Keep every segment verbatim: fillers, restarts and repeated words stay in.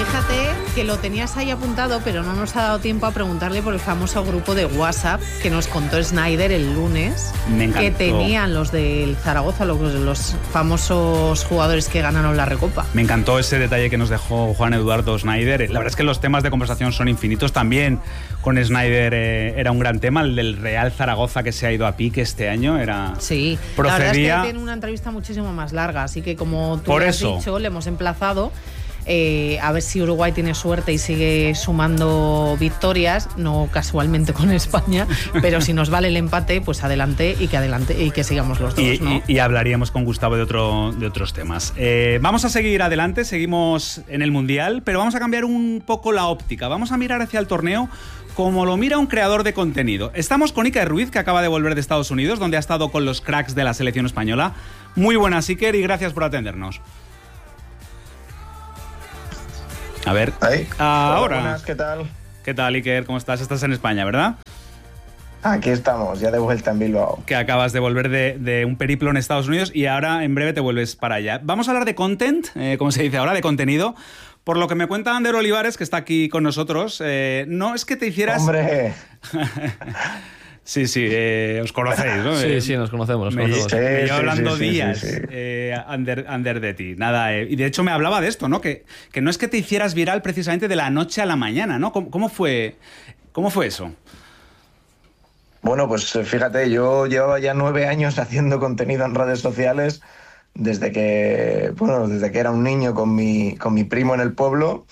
Fíjate que lo tenías ahí apuntado, pero no nos ha dado tiempo a preguntarle por el famoso grupo de WhatsApp que nos contó Snyder el lunes. Me encantó. Que tenían los del Zaragoza, los, los famosos jugadores que ganaron la Recopa. Me encantó ese detalle que nos dejó Juan Eduardo Snyder. La verdad es que los temas de conversación son infinitos. También con Snyder eh, era un gran tema. El del Real Zaragoza, que se ha ido a pique este año, era... Sí, procedía... la verdad es que tiene una entrevista muchísimo más larga, así que como tú Por has eso. dicho, le hemos emplazado eh, a ver si Uruguay tiene suerte y sigue sumando victorias, no casualmente con España, pero si nos vale el empate, pues adelante y que adelante y que sigamos los dos, y, ¿no? y, y hablaríamos con Gustavo de, otro, de otros temas. Eh, vamos a seguir adelante, seguimos en el Mundial, pero vamos a cambiar un poco la óptica. Vamos a mirar hacia el torneo como lo mira un creador de contenido. Estamos con Iker Ruiz, que acaba de volver de Estados Unidos, donde ha estado con los cracks de la selección española. Muy buenas, Iker, y gracias por atendernos. A ver, Ahí. ahora. Hola, buenas, ¿qué tal? ¿Qué tal, Iker? ¿Cómo estás? Estás en España, ¿verdad? Aquí estamos, ya de vuelta en Bilbao. Que acabas de volver de, de un periplo en Estados Unidos y ahora en breve te vuelves para allá. Vamos a hablar de content, eh, como se dice ahora, de contenido. Por lo que me cuenta Ander Olivares, que está aquí con nosotros, eh, no es que te hicieras... ¡Hombre! Sí, sí, eh, os conocéis, ¿no? Sí, sí, nos conocemos. Nos Me, conocemos. Sí, me sí, llevo hablando sí, sí, días, sí, sí. Eh, Ander, Ander de ti. Nada, eh, y de hecho me hablaba de esto, ¿no? Que, que no es que te hicieras viral precisamente de la noche a la mañana, ¿no? ¿Cómo, cómo fue, cómo fue eso? Bueno, pues fíjate, yo llevaba ya nueve años haciendo contenido en redes sociales desde que, bueno, desde que era un niño con mi, con mi primo en el pueblo.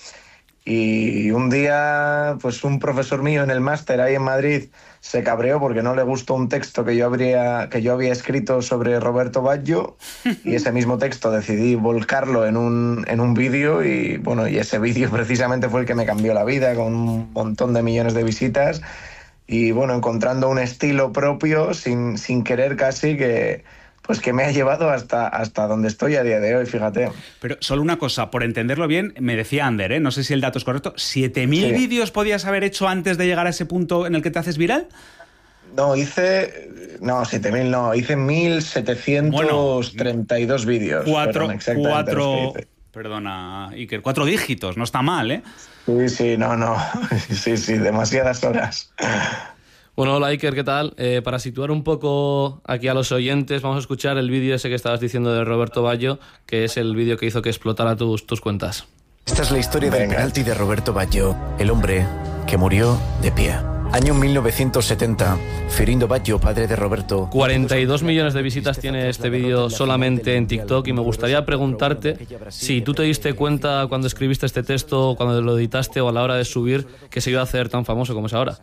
Y un día, pues un profesor mío en el máster ahí en Madrid se cabreó porque no le gustó un texto que yo, habría, que yo había escrito sobre Roberto Baggio, y ese mismo texto decidí volcarlo en un, en un vídeo, y bueno, y ese vídeo precisamente fue el que me cambió la vida, con un montón de millones de visitas, y bueno, encontrando un estilo propio sin, sin querer casi, que... pues que me ha llevado hasta, hasta donde estoy a día de hoy, fíjate. Pero solo una cosa, por entenderlo bien, me decía Ander, ¿eh? No sé si el dato es correcto, ¿siete mil Sí. vídeos podías haber hecho antes de llegar a ese punto en el que te haces viral? No, hice... No, siete mil no, hice mil setecientos treinta y dos vídeos. Cuatro, fueron exactamente cuatro, los que hice. perdona, Iker, cuatro dígitos, no está mal, ¿eh? Sí, sí, no, no, sí, sí, demasiadas horas. Bueno, hola Iker, ¿qué tal? Eh, para situar un poco aquí a los oyentes, vamos a escuchar el vídeo ese que estabas diciendo de Roberto Baggio, que es el vídeo que hizo que explotara tus, tus cuentas. Esta es la historia del Venga. penalti de Roberto Baggio, el hombre que murió de pie. Año mil novecientos setenta, Ferindo Baggio, padre de Roberto... cuarenta y dos millones de visitas tiene este vídeo solamente en TikTok, y me gustaría preguntarte si tú te diste cuenta cuando escribiste este texto, cuando lo editaste o a la hora de subir, que se iba a hacer tan famoso como es ahora.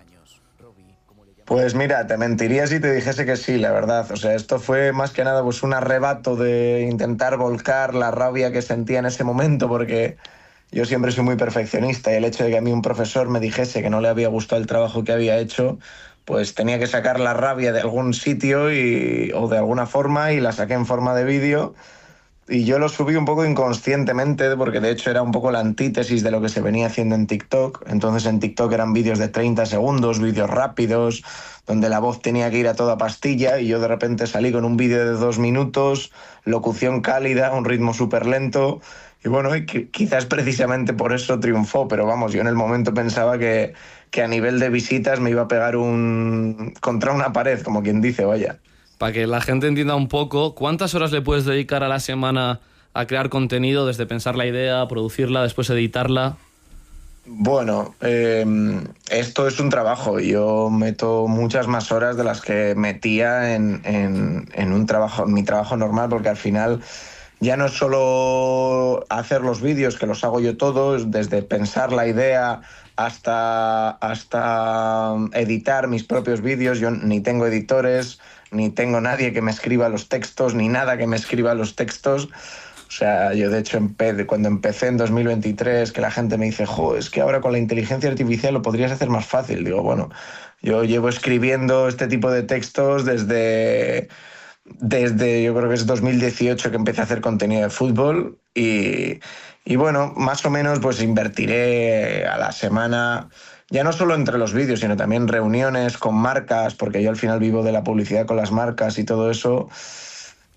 Pues mira, te mentiría si te dijese que sí, la verdad. O sea, esto fue más que nada pues un arrebato de intentar volcar la rabia que sentía en ese momento, porque yo siempre soy muy perfeccionista, y el hecho de que a mí un profesor me dijese que no le había gustado el trabajo que había hecho, pues tenía que sacar la rabia de algún sitio y, o de alguna forma, y la saqué en forma de vídeo. Y yo lo subí un poco inconscientemente, porque de hecho era un poco la antítesis de lo que se venía haciendo en TikTok. Entonces en TikTok eran vídeos de treinta segundos, vídeos rápidos, donde la voz tenía que ir a toda pastilla, y yo de repente salí con un vídeo de dos minutos, locución cálida, un ritmo súper lento. Y bueno, y quizás precisamente por eso triunfó, pero vamos, yo en el momento pensaba que, que a nivel de visitas me iba a pegar un contra una pared, como quien dice, vaya. Para que la gente entienda un poco, ¿cuántas horas le puedes dedicar a la semana a crear contenido, desde pensar la idea, producirla, después editarla? Bueno, eh, esto es un trabajo. Yo meto muchas más horas de las que metía en, en, en un trabajo, en mi trabajo normal, porque al final ya no es solo hacer los vídeos, que los hago yo todos, desde pensar la idea hasta, hasta editar mis propios vídeos. Yo ni tengo editores, ni tengo nadie que me escriba los textos, ni nada que me escriba los textos. O sea, yo de hecho empe- cuando empecé en dos mil veintitrés, que la gente me dice, jo, es que ahora con la inteligencia artificial lo podrías hacer más fácil. Digo, bueno, yo llevo escribiendo este tipo de textos desde, desde yo creo que es dos mil dieciocho que empecé a hacer contenido de fútbol, y, y bueno, más o menos pues invertiré a la semana... Ya no solo entre los vídeos, sino también reuniones con marcas, porque yo al final vivo de la publicidad con las marcas y todo eso.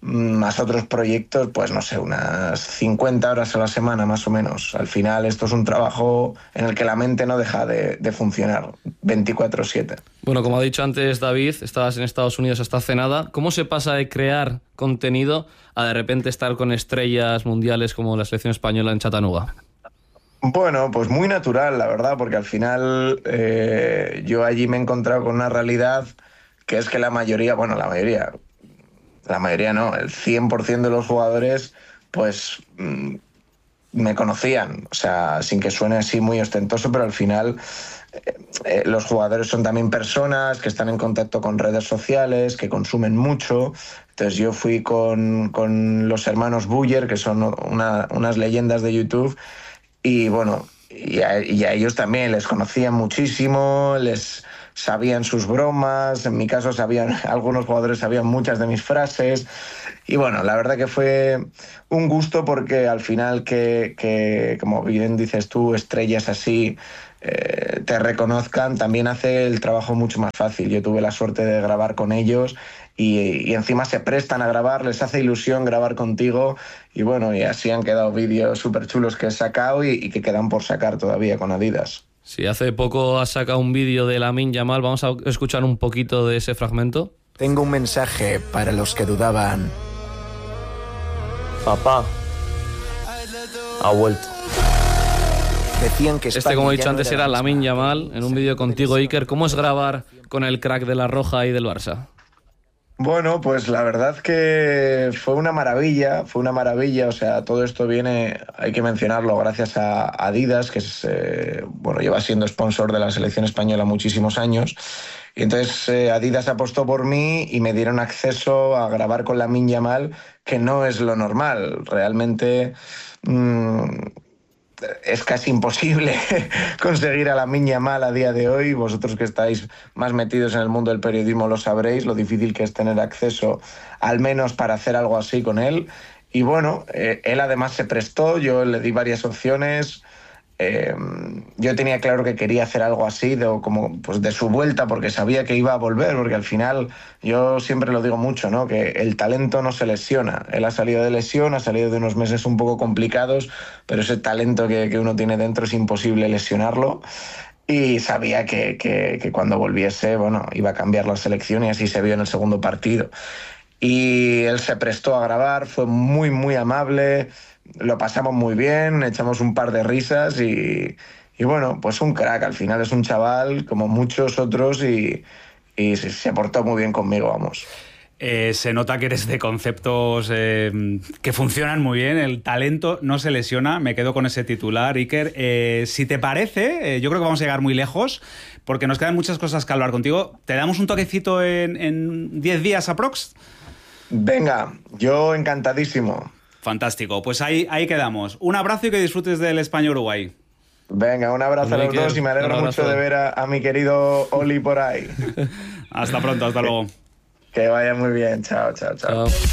más otros proyectos, pues no sé, unas cincuenta horas a la semana más o menos. Al final esto es un trabajo en el que la mente no deja de, de funcionar veinticuatro siete. Bueno, como ha dicho antes David, estabas en Estados Unidos hasta hace nada. ¿Cómo se pasa de crear contenido a de repente estar con estrellas mundiales como la selección española en Chattanooga? Bueno, pues muy natural, la verdad, porque al final eh, yo allí me he encontrado con una realidad que es que la mayoría, bueno, la mayoría... La mayoría no, el cien por ciento de los jugadores pues mmm, me conocían, o sea, sin que suene así muy ostentoso, pero al final eh, eh, los jugadores son también personas que están en contacto con redes sociales, que consumen mucho. Entonces yo fui con, con los hermanos Buller, que son una, unas leyendas de YouTube, y bueno, y a, y a ellos también les conocían muchísimo, les... sabían sus bromas, en mi caso sabían, algunos jugadores sabían muchas de mis frases, y bueno, la verdad que fue un gusto porque al final que, que como bien dices tú, estrellas así eh, te reconozcan, también hace el trabajo mucho más fácil. Yo tuve la suerte de grabar con ellos y, y encima se prestan a grabar, les hace ilusión grabar contigo, y bueno, y así han quedado vídeos súper chulos que he sacado y, y que quedan por sacar todavía con Adidas. Sí, hace poco has sacado un vídeo de Lamine Yamal. Vamos a escuchar un poquito de ese fragmento. Tengo un mensaje para los que dudaban. Papá ha vuelto. Decían que este, como he dicho antes, era Lamine Yamal en un vídeo contigo, Iker. ¿Cómo es grabar con el crack de la Roja y del Barça? Bueno, pues la verdad que fue una maravilla, fue una maravilla, o sea, todo esto viene, hay que mencionarlo, gracias a Adidas, que es, eh, bueno, lleva siendo sponsor de la selección española muchísimos años, y entonces eh, Adidas apostó por mí y me dieron acceso a grabar con Lamine Yamal, que no es lo normal, realmente... Mmm, es casi imposible conseguir a Lamine Yamal a día de hoy. Vosotros que estáis más metidos en el mundo del periodismo lo sabréis, lo difícil que es tener acceso al menos para hacer algo así con él. Y bueno, eh, él además se prestó, yo le di varias opciones. Eh, yo tenía claro que quería hacer algo así, de, como pues de su vuelta, porque sabía que iba a volver, porque al final, yo siempre lo digo mucho, ¿no? Que el talento no se lesiona. Él ha salido de lesión, ha salido de unos meses un poco complicados, pero ese talento que, que uno tiene dentro es imposible lesionarlo. Y sabía que, que, que cuando volviese, bueno, iba a cambiar la selección, y así se vio en el segundo partido. Y él se prestó a grabar, fue muy, muy amable. Lo pasamos muy bien, echamos un par de risas y, y bueno, pues un crack. Al final es un chaval como muchos otros y, y se, se portó muy bien conmigo, vamos. Eh, se nota que eres de conceptos eh, que funcionan muy bien, el talento no se lesiona, me quedo con ese titular, Iker. Eh, si te parece, eh, yo creo que vamos a llegar muy lejos porque nos quedan muchas cosas que hablar contigo. ¿Te damos un toquecito en diez días aprox? Venga, yo encantadísimo. Fantástico, pues ahí, ahí quedamos. Un abrazo y que disfrutes del España-Uruguay. Venga, un abrazo a los dos y me alegro mucho de ver a, a mi querido Oli por ahí. Hasta pronto, hasta luego. Que vaya muy bien, chao, chao, chao. chao.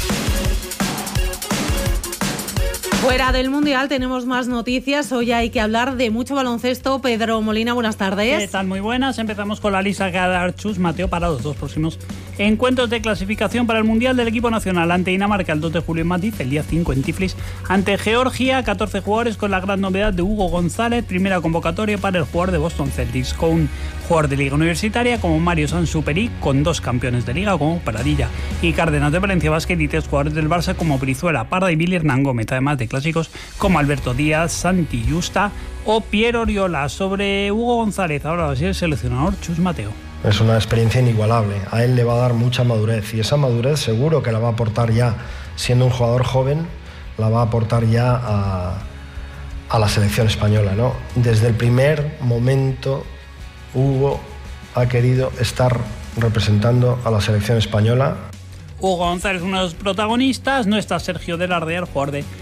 Fuera del Mundial tenemos más noticias. Hoy hay que hablar de mucho baloncesto. Pedro Molina, buenas tardes. ¿Qué tal? Muy buenas. Empezamos con la lista que ha dado Chus Mateo para los dos próximos encuentros de clasificación para el Mundial del equipo nacional. Ante Dinamarca el dos de julio en Madrid, el día cinco en Tiflis. Ante Georgia, catorce jugadores con la gran novedad de Hugo González. Primera convocatoria para el jugador de Boston Celtics, con un jugador de liga universitaria como Mario Sansuperi, con dos campeones de liga como Pradilla y Cárdenas de Valencia Basket, y tres jugadores del Barça como Brizuela, Parra y Billy Hernán Gómez, además de clásicos como Alberto Díaz, Santi Justa o Pierre Oriola. Sobre Hugo González, ahora va a ser el seleccionador Chus Mateo. Es una experiencia inigualable, a él le va a dar mucha madurez y esa madurez seguro que la va a aportar ya, siendo un jugador joven, la va a aportar ya a, a la selección española, ¿no? Desde el primer momento Hugo ha querido estar representando a la selección española. Hugo González, uno de los protagonistas. No está Sergio Delarde, el jugador de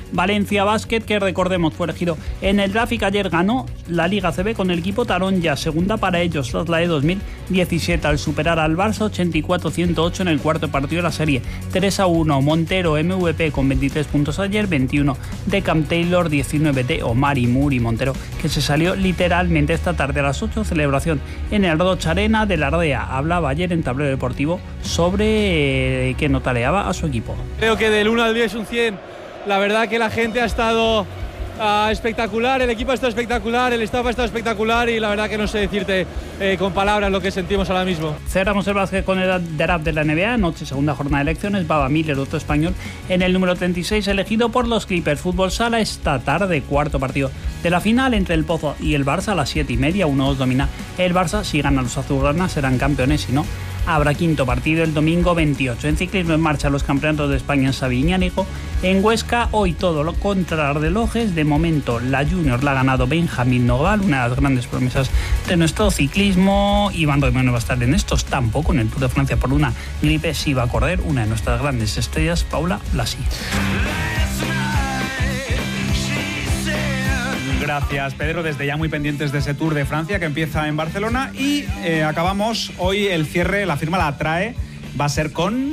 Valencia Basket, que recordemos fue elegido en el draft y que ayer ganó la Liga C B con el equipo Taronja, segunda para ellos tras la de dos mil diecisiete, al superar al Barça ochenta y cuatro a ciento ocho en el cuarto partido de la serie. tres a uno, Montero M V P con veintitrés puntos ayer, veintiuno de Cam Taylor, diecinueve de Omari Muri Montero, que se salió literalmente esta tarde a las ocho, celebración en el Rocha Arena de la Ardea. Hablaba ayer en Tablero Deportivo sobre eh, qué nota le daba a su equipo. Creo que del uno al diez un cien, la verdad que la gente ha estado uh, espectacular, el equipo ha estado espectacular, el staff ha estado espectacular y la verdad que no sé decirte eh, con palabras lo que sentimos ahora mismo. Cerramos el básquet con el draft de la N B A, noche segunda jornada de elecciones, Baba Miller, otro español, en el número treinta y seis, elegido por los Clippers. Fútbol sala esta tarde, cuarto partido de la final entre el Pozo y el Barça a las siete y media, uno dos domina el Barça, si ganan los azulgranas serán campeones, si no habrá quinto partido el domingo veintiocho. En ciclismo en marcha los campeonatos de España en Sabiñánigo. En Huesca, hoy todo lo contra relojes. De momento, la Junior la ha ganado Benjamín Nogal, una de las grandes promesas de nuestro ciclismo. Iván Romeo no va a estar en estos, tampoco en el Tour de Francia por una gripe. Sí va a correr una de nuestras grandes estrellas, Paula Blasi. Gracias, Pedro. Desde ya muy pendientes de ese Tour de Francia que empieza en Barcelona. Y eh, acabamos hoy el cierre, la firma la trae, va a ser con...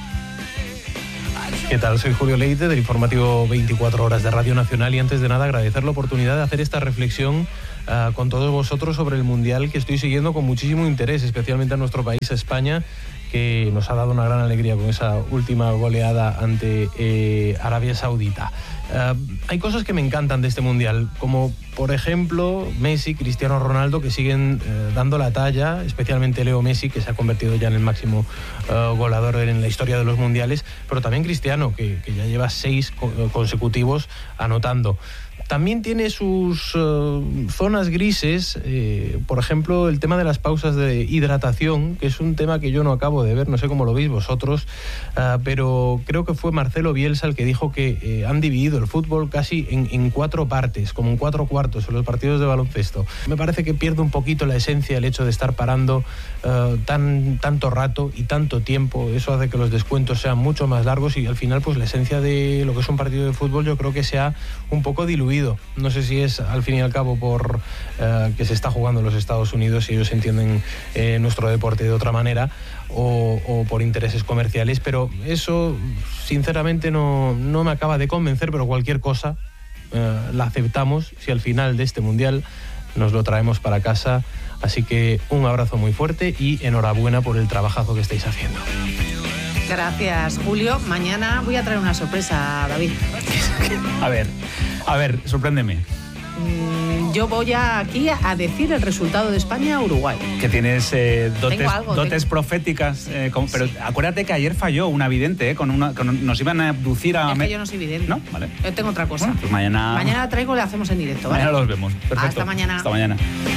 ¿Qué tal? Soy Julio Leite del informativo veinticuatro horas de Radio Nacional y antes de nada agradecer la oportunidad de hacer esta reflexión uh, con todos vosotros sobre el Mundial que estoy siguiendo con muchísimo interés, especialmente a nuestro país, a España, que nos ha dado una gran alegría con esa última goleada ante eh, Arabia Saudita. Uh, hay cosas que me encantan de este Mundial, como por ejemplo Messi, Cristiano Ronaldo, que siguen uh, dando la talla, especialmente Leo Messi, que se ha convertido ya en el máximo uh, goleador en la historia de los Mundiales, pero también Cristiano, que, que ya lleva seis co- consecutivos anotando. También tiene sus uh, zonas grises, eh, por ejemplo, el tema de las pausas de hidratación, que es un tema que yo no acabo de ver, no sé cómo lo veis vosotros, uh, pero creo que fue Marcelo Bielsa el que dijo que eh, han dividido el fútbol casi en, en cuatro partes, como en cuatro cuartos, en los partidos de baloncesto. Me parece que pierde un poquito la esencia el hecho de estar parando uh, tan, tanto rato y tanto tiempo. Eso hace que los descuentos sean mucho más largos y al final pues la esencia de lo que es un partido de fútbol yo creo que se ha un poco diluido. No sé si es al fin y al cabo por eh, que se está jugando en los Estados Unidos y ellos entienden eh, nuestro deporte de otra manera o, o por intereses comerciales, pero eso sinceramente no, no me acaba de convencer, pero cualquier cosa eh, la aceptamos si al final de este Mundial nos lo traemos para casa. Así que un abrazo muy fuerte y enhorabuena por el trabajazo que estáis haciendo. Gracias, Julio. Mañana voy a traer una sorpresa, David. A ver, a ver, sorpréndeme. Mm, yo voy a, aquí a decir el resultado de España-Uruguay. Que tienes eh, dotes, algo, dotes tengo... proféticas, eh, con, pero sí. Acuérdate que ayer falló una vidente, eh, con una, con, nos iban a abducir a... Es que yo no soy vidente. ¿No? Vale. Yo tengo otra cosa. Bueno, pues mañana... Mañana la traigo y la hacemos en directo, ¿vale? Mañana los vemos. Perfecto. Hasta mañana. Hasta mañana.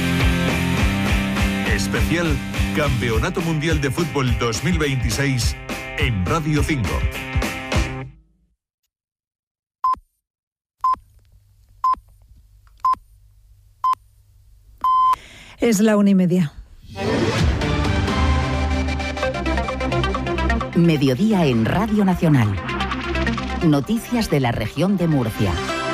Especial Campeonato Mundial de Fútbol dos mil veintiséis en Radio cinco. Es la una y media. Mediodía en Radio Nacional. Noticias de la región de Murcia.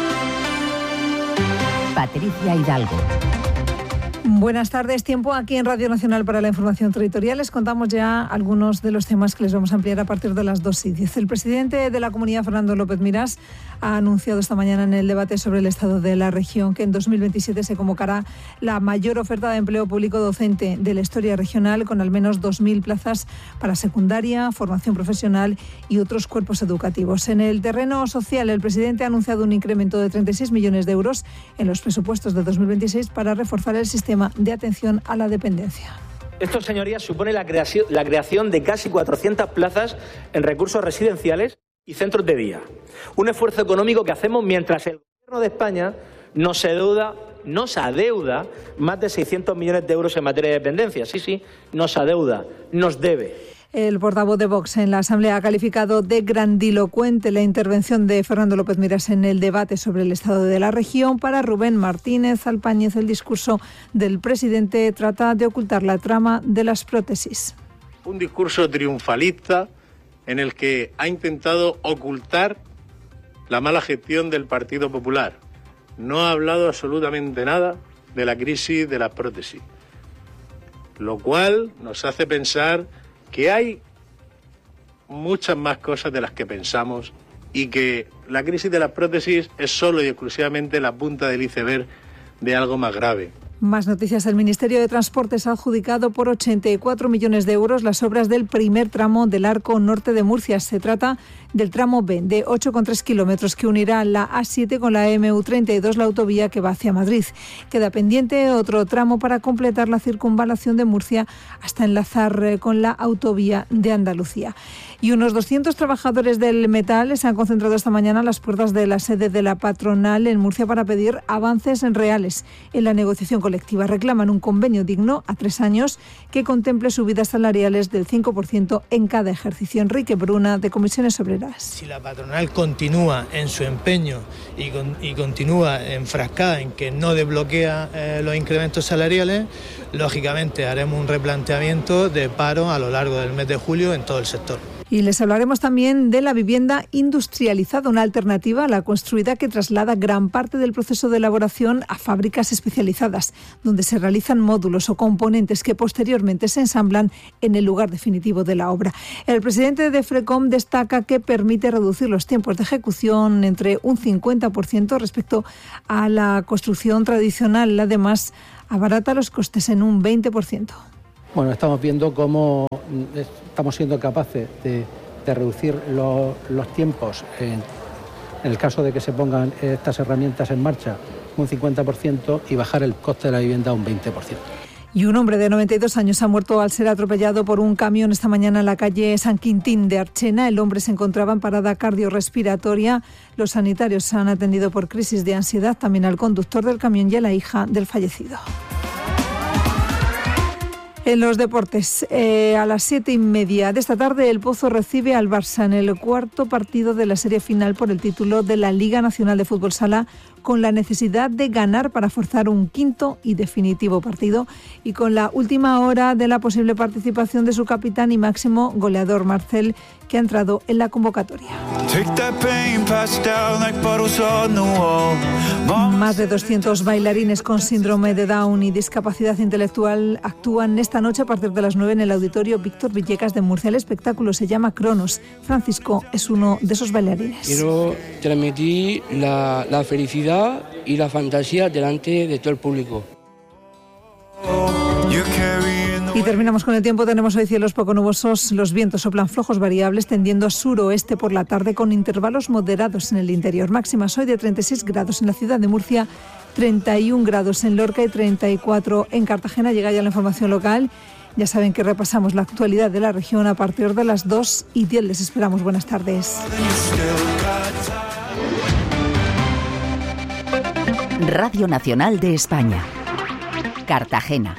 Patricia Hidalgo. Buenas tardes, tiempo aquí en Radio Nacional para la información territorial. Les contamos ya algunos de los temas que les vamos a ampliar a partir de las dos y diez. El presidente de la Comunidad, Fernando López Miras, ha anunciado esta mañana en el debate sobre el estado de la región que en dos mil veintisiete se convocará la mayor oferta de empleo público docente de la historia regional, con al menos dos mil plazas para secundaria, formación profesional y otros cuerpos educativos. En el terreno social, el presidente ha anunciado un incremento de treinta y seis millones de euros en los presupuestos de dos mil veintiséis para reforzar el sistema de atención a la dependencia. Esto, señorías, supone la creación, la creación de casi cuatrocientas plazas en recursos residenciales y centros de día. Un esfuerzo económico que hacemos mientras el Gobierno de España nos adeuda, nos adeuda más de seiscientos millones de euros en materia de dependencia. Sí, sí, nos adeuda, nos debe. El portavoz de Vox en la Asamblea ha calificado de grandilocuente la intervención de Fernando López Miras en el debate sobre el estado de la región. Para Rubén Martínez Alpáñez, el discurso del presidente trata de ocultar la trama de las prótesis. Un discurso triunfalista en el que ha intentado ocultar la mala gestión del Partido Popular. No ha hablado absolutamente nada de la crisis de las prótesis, lo cual nos hace pensar que hay muchas más cosas de las que pensamos y que la crisis de las prótesis es solo y exclusivamente la punta del iceberg de algo más grave. Más noticias. El Ministerio de Transportes ha adjudicado por ochenta y cuatro millones de euros las obras del primer tramo del Arco Norte de Murcia. Se trata del tramo B, de ocho coma tres kilómetros, que unirá la A siete con la eme u treinta y dos, la autovía que va hacia Madrid. Queda pendiente otro tramo para completar la circunvalación de Murcia hasta enlazar con la autovía de Andalucía. Y unos doscientos trabajadores del metal se han concentrado esta mañana a las puertas de la sede de la patronal en Murcia para pedir avances reales en la negociación colectiva. Reclaman un convenio digno a tres años que contemple subidas salariales del cinco por ciento en cada ejercicio. Enrique Bruna, de Comisiones Obreras. Si la patronal continúa en su empeño y, con, y continúa enfrascada en que no desbloquea eh, los incrementos salariales, lógicamente haremos un replanteamiento de paro a lo largo del mes de julio en todo el sector. Y les hablaremos también de la vivienda industrializada, una alternativa a la construida que traslada gran parte del proceso de elaboración a fábricas especializadas, donde se realizan módulos o componentes que posteriormente se ensamblan en el lugar definitivo de la obra. El presidente de FRECOM destaca que permite reducir los tiempos de ejecución entre un cincuenta por ciento respecto a la construcción tradicional. Además, abarata los costes en un veinte por ciento. Bueno, estamos viendo cómo estamos siendo capaces de, de reducir lo, los tiempos en, en el caso de que se pongan estas herramientas en marcha un cincuenta por ciento y bajar el coste de la vivienda un veinte por ciento. Y un hombre de noventa y dos años ha muerto al ser atropellado por un camión esta mañana en la calle San Quintín de Archena. El hombre se encontraba en parada cardiorrespiratoria. Los sanitarios han atendido por crisis de ansiedad también al conductor del camión y a la hija del fallecido. En los deportes, eh, a las siete y media de esta tarde, el Pozo recibe al Barça en el cuarto partido de la serie final por el título de la Liga Nacional de Fútbol Sala, con la necesidad de ganar para forzar un quinto y definitivo partido y con la última hora de la posible participación de su capitán y máximo goleador Marcel, que ha entrado en la convocatoria. Más de doscientos bailarines con síndrome de Down y discapacidad intelectual actúan esta noche a partir de las nueve en el Auditorio Víctor Villegas de Murcia. El espectáculo se llama Cronos. Francisco es uno de esos bailarines. Quiero transmitir la, la felicidad y la fantasía delante de todo el público. Y terminamos con el tiempo. Tenemos hoy cielos poco nubosos. Los vientos soplan flojos variables tendiendo a suroeste por la tarde con intervalos moderados en el interior. Máximas hoy de treinta y seis grados en la ciudad de Murcia, treinta y un grados en Lorca y treinta y cuatro en Cartagena. Llega ya la información local. Ya saben que repasamos la actualidad de la región a partir de las dos y diez. Les esperamos. Buenas tardes. Radio Nacional de España. Cartagena.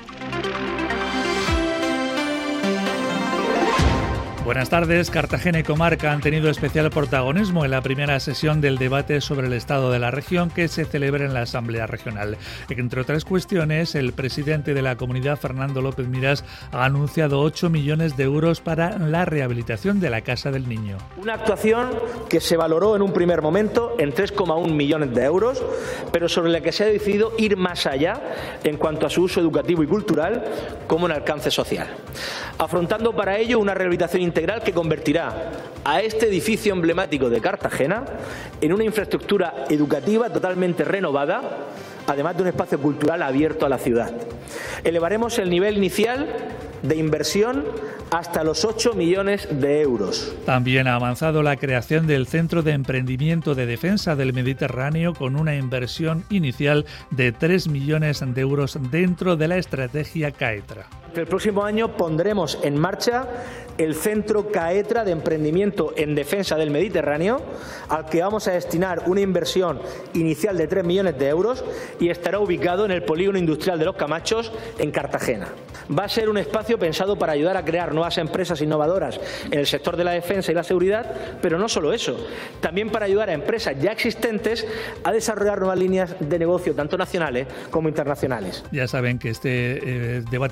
Buenas tardes. Cartagena y comarca han tenido especial protagonismo en la primera sesión del debate sobre el estado de la región que se celebra en la Asamblea Regional. Entre otras cuestiones, el presidente de la comunidad, Fernando López Miras, ha anunciado ocho millones de euros para la rehabilitación de la Casa del Niño. Una actuación que se valoró en un primer momento en tres coma uno millones de euros, pero sobre la que se ha decidido ir más allá en cuanto a su uso educativo y cultural como en alcance social, afrontando para ello una rehabilitación integral que convertirá a este edificio emblemático de Cartagena en una infraestructura educativa totalmente renovada, además de un espacio cultural abierto a la ciudad. Elevaremos el nivel inicial de inversión hasta los ocho millones de euros. También ha avanzado la creación del Centro de Emprendimiento de Defensa del Mediterráneo con una inversión inicial de tres millones de euros dentro de la estrategia CAETRA. El próximo año pondremos en marcha el Centro CAETRA de Emprendimiento en Defensa del Mediterráneo, al que vamos a destinar una inversión inicial de tres millones de euros y estará ubicado en el Polígono Industrial de Los Camachos, en Cartagena. Va a ser un espacio pensado para ayudar a crear nuevas empresas innovadoras en el sector de la defensa y la seguridad, pero no solo eso, también para ayudar a empresas ya existentes a desarrollar nuevas líneas de negocio, tanto nacionales como internacionales. Ya saben que este eh, debate del estado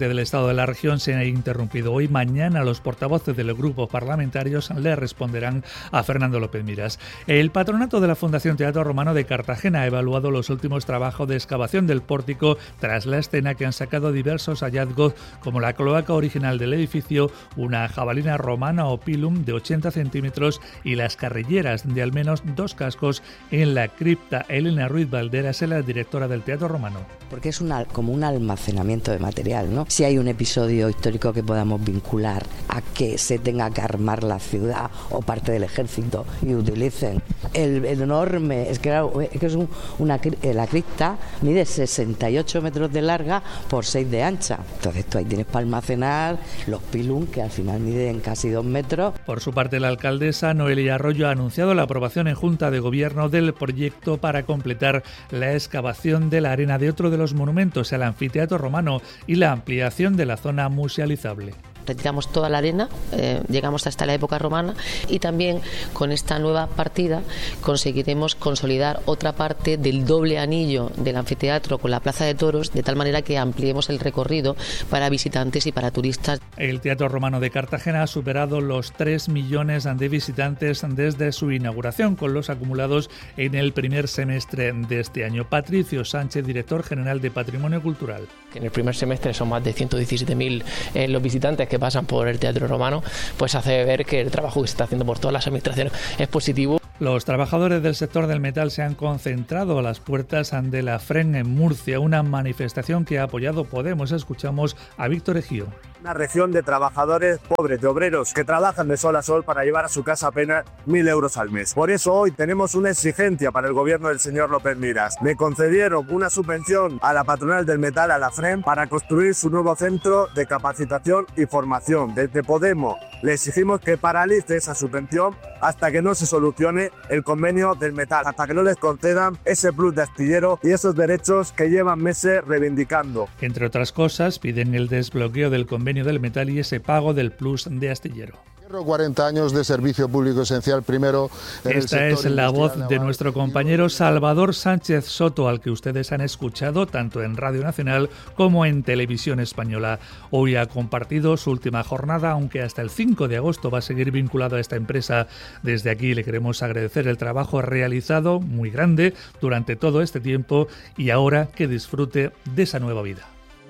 de la región se ha interrumpido hoy. Mañana los portavoces de los grupos parlamentarios le responderán a Fernando López Miras. El patronato de la Fundación Teatro Romano de Cartagena ha evaluado los últimos trabajos de excavación del pórtico tras la escena, que han sacado diversos hallazgos como la cloaca original del edificio, una jabalina romana o pilum de ochenta centímetros y las carrilleras de al menos dos cascos en la cripta. Elena Ruiz Valderas es la directora del Teatro Romano. Porque es una, como un almacenamiento de material, ¿no? Si hay un episodio histórico que podamos vincular a que se tenga que armar la ciudad o parte del ejército y utilicen el, el enorme, es que, es, que es un, una, la cripta mide sesenta y ocho metros de larga por seis de ancha. Entonces tú ahí tienes para almacenar los pilum, que al final miden casi dos metros. Por su parte, la alcaldesa Noelia Arroyo ha anunciado la aprobación en Junta de Gobierno del proyecto para completar la excavación de la arena de otro de los monumentos, el anfiteatro romano, y la ampliación de la zona musealizable. Retiramos toda la arena, eh, llegamos hasta la época romana, y también con esta nueva partida conseguiremos consolidar otra parte del doble anillo del anfiteatro con la Plaza de Toros, de tal manera que ampliemos el recorrido para visitantes y para turistas. El Teatro Romano de Cartagena ha superado los tres millones de visitantes desde su inauguración, con los acumulados en el primer semestre de este año. Patricio Sánchez, director general de Patrimonio Cultural. En el primer semestre son más de ciento diecisiete mil eh, los visitantes que pasan por el Teatro Romano, pues hace ver que el trabajo que se está haciendo por todas las administraciones es positivo. Los trabajadores del sector del metal se han concentrado a las puertas de la FREN en Murcia, una manifestación que ha apoyado Podemos. Escuchamos a Víctor Ejío. Una región de trabajadores pobres, de obreros, que trabajan de sol a sol para llevar a su casa apenas mil euros al mes. Por eso hoy tenemos una exigencia para el gobierno del señor López Miras. Me concedieron una subvención a la patronal del metal, a la FREN, para construir su nuevo centro de capacitación y formación. Desde Podemos le exigimos que paralice esa subvención hasta que no se solucione el convenio del metal, hasta que no les concedan ese plus de astillero y esos derechos que llevan meses reivindicando. Entre otras cosas, piden el desbloqueo del convenio del metal y ese pago del plus de astillero. cuarenta años de servicio público esencial primero. Esta es la voz de nuestro compañero Salvador Sánchez Soto, al que ustedes han escuchado tanto en Radio Nacional como en Televisión Española. Hoy ha compartido su última jornada, aunque hasta el cinco de agosto va a seguir vinculado a esta empresa. Desde aquí le queremos agradecer el trabajo realizado, muy grande, durante todo este tiempo, y ahora que disfrute de esa nueva vida.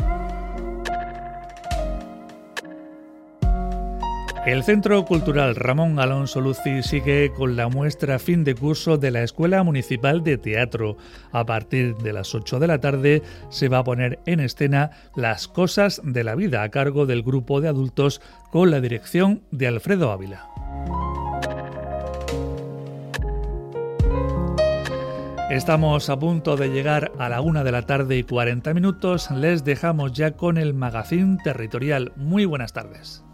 El Centro Cultural Ramón Alonso Luci sigue con la muestra fin de curso de la Escuela Municipal de Teatro. A partir de las ocho de la tarde se va a poner en escena Las Cosas de la Vida, a cargo del grupo de adultos con la dirección de Alfredo Ávila. Estamos a punto de llegar a la una de la tarde y cuarenta minutos. Les dejamos ya con el Magazín Territorial. Muy buenas tardes.